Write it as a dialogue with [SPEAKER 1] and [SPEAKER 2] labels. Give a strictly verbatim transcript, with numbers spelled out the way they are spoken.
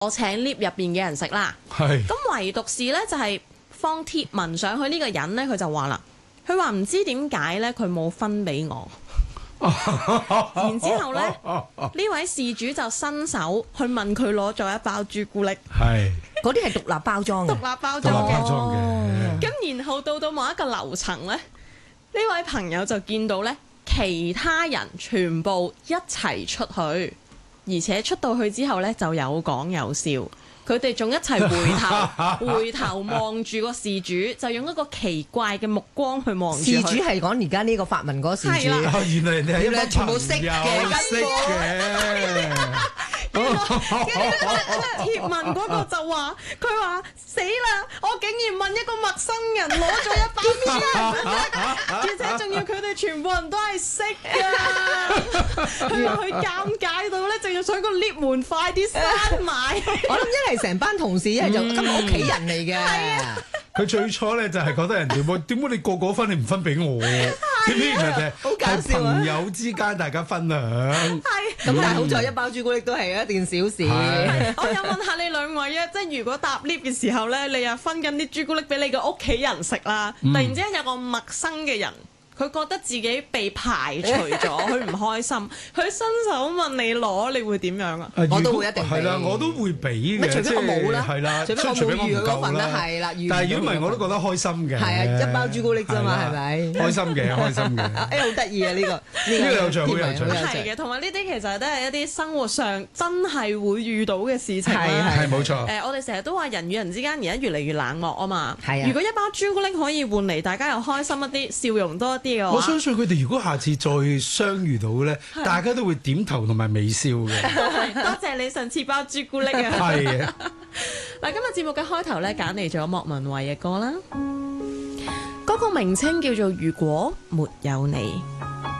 [SPEAKER 1] 我請 lift 入邊嘅人食啦。
[SPEAKER 2] 係。
[SPEAKER 1] 咁唯獨是咧就係、是、放貼文上去呢個人咧，佢就話啦，佢話唔知點解咧，佢冇分俾我。然之後咧，呢位事主就伸手去問佢攞咗一包朱古力。
[SPEAKER 2] 係。
[SPEAKER 3] 嗰啲係獨立包裝嘅。
[SPEAKER 1] 獨立包
[SPEAKER 2] 獨立
[SPEAKER 1] 裝嘅。
[SPEAKER 2] 包裝嘅。
[SPEAKER 1] 咁然後到到某一個樓層咧，呢位朋友就見到咧，其他人全部一齊出去，而且出到去之後咧就有講有笑，佢哋仲一齊回頭回頭望住個事主，就用一個奇怪嘅目光去望住佢。
[SPEAKER 3] 事主係講而家呢個發文嗰個事主。
[SPEAKER 1] 係啦
[SPEAKER 2] 哦，原來人哋係一班
[SPEAKER 3] 全部識嘅
[SPEAKER 2] 識嘅。
[SPEAKER 1] 跟住貼文嗰個就話：佢話死啦！我竟然問一個陌生人攞咗一包朱古力，而且仲要佢哋全部人都係識㗎。佢話佢尷尬到咧，淨係想個 lift 門快啲閂埋。
[SPEAKER 3] 我諗一係成班同事，一係就今日屋企人嚟嘅。
[SPEAKER 2] 佢最初咧就係覺得人哋點解你個個分你唔分俾我？點知原來
[SPEAKER 3] 好搞
[SPEAKER 2] 係
[SPEAKER 3] 笑啊
[SPEAKER 2] 朋友之間大家分享。
[SPEAKER 1] 係。
[SPEAKER 3] 咁但係好在一包朱古力都係一件小事。
[SPEAKER 1] 我又問下你兩位啊，即係如果搭 lift 嘅時候咧，你又分緊啲朱古力俾你個屋企人食啦，突然之間有個陌生嘅人。佢覺得自己被排除咗，佢唔開心，佢伸手問你攞，你會點樣啊？
[SPEAKER 3] 我都會一定俾
[SPEAKER 2] 係啦，我都會俾嘅。
[SPEAKER 3] 除非我冇啦，
[SPEAKER 2] 係啦，
[SPEAKER 3] 除非我冇預佢嗰份啦，係啦。
[SPEAKER 2] 但係如果唔係，我都覺得開心嘅。
[SPEAKER 3] 係啊，一包朱古力啫嘛，係咪？
[SPEAKER 2] 開心嘅，開心嘅。
[SPEAKER 3] 誒，好得意啊！呢個呢
[SPEAKER 2] 個有趣，好有趣。
[SPEAKER 1] 係嘅，同埋呢啲其實都係一啲生活上真係會遇到嘅事情啦。
[SPEAKER 2] 係冇錯。
[SPEAKER 1] 誒，我哋成日都話人與人之間而家越嚟越冷漠啊嘛。
[SPEAKER 3] 係啊。
[SPEAKER 1] 如果一包朱古力可以換嚟大家又開心一啲，笑容多一啲嘅話，
[SPEAKER 2] 我相信佢哋如果下次再相遇到咧，大家都會點頭同埋微笑嘅。
[SPEAKER 1] 多謝你上次包朱古力啊！
[SPEAKER 2] 係嘅。
[SPEAKER 1] 嗱，今日節目嘅開頭咧，揀嚟咗莫文蔚嘅歌啦，嗰個名稱叫做《如果沒有你》。